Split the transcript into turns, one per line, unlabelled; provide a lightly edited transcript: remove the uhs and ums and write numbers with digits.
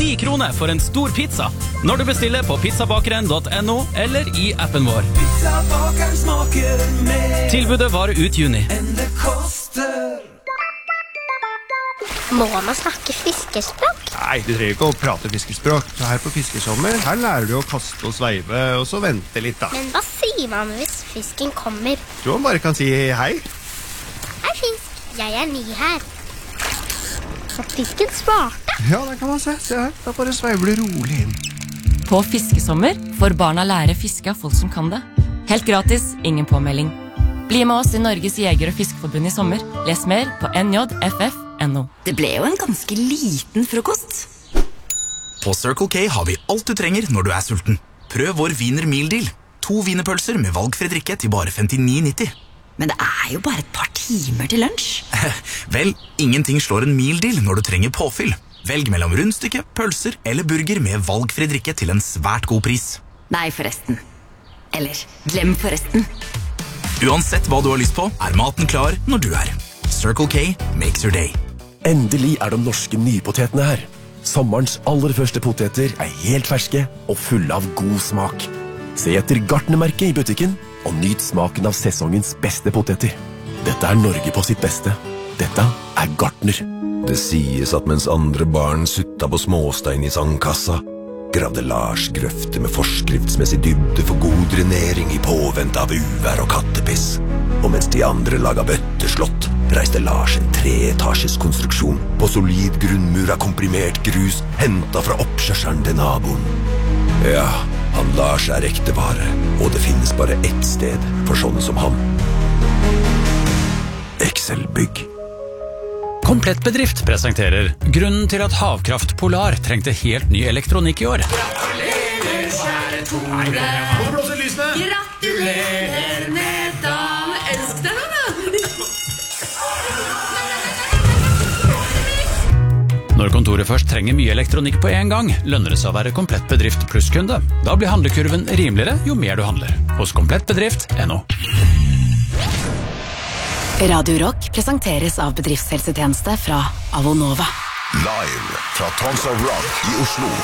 10 kroner for en stor pizza når du bestiller på pizzabakeren.no eller i appen vår.
Pizzabakeren smaker mer
Tilbudet varer ut juni.
enn det koster.
Må man snakke fiskespråk?
Nei, du trenger ikke å prate fiskespråk. Så her på Fiskesommer, her lærer du å kaste og sveive, og så vente litt da.
Men hva sier man hvis fisken kommer?
Du bare kan si hei.
Hei fisk, jeg er ny her. Og fisken svarte.
Ja, det kan man se. Se her, da bare sveiver du rolig inn.
På Fiskesommer får barna lære fiske av folk som kan det. Helt gratis, ingen påmelding. Bli med oss i Norges Jeger- og Fiskeforbund i sommer. Les mer på njff.no.
Det ble jo en ganske liten frokost.
På Circle K har vi alt du trenger når du er sulten. Prøv vår Wiener Meal Deal. 2 wienerpølser med valgfri drikke til bare 59,90.
Men det er jo bare et par timer til lunsj.
Vel, ingenting slår en meal deal når du trenger påfyll. Velg mellom rundstykke, pølser eller burger med valgfri drikke til en svært god pris.
Nei, forresten. Eller, glem forresten.
Uansett hva du har lyst på, er maten klar når du er. Circle K makes your day.
Endelig er de norske nypotetene her. Sommerens aller første poteter er helt ferske og fulle av god smak. Se etter Gartnermerket i butikken og nyt smaken av sesongens beste poteter. Dette er Norge på sitt beste. Dette er Gartner.
Det sies at mens andre barn sutta på småstein i sandkassa, gravde Lars grøfter med forskriftsmessig dybde for god drenering i påvente av uvær og kattepiss. Og mens de andre laga bøtteslott, reiste Lars en 3-etasjes konstruksjon på solid grunnmur av komprimert grus hentet fra oppkjørselen til naboen. Ja, han Lars er ekte vare, og det finnes bare ett sted for sånne som han. Excel-bygg.
Komplett Bedrift presenterer grunnen til at Havkraft Polar trengte helt ny elektronikk i år.
Gratulerer, kjære Tore. Gratulerer med dagen. Elsk deg nå, da.
Når kontoret først trenger mye elektronikk på en gang, lønner det seg å være Komplett Bedrift plusskunde. Da blir handlekurven rimeligere jo mer du handler. Hos komplettbedrift.no.
Radio Rock presenteres av bedriftshelsetjeneste fra Avonova.
Live fra Tons of Rock i Oslo.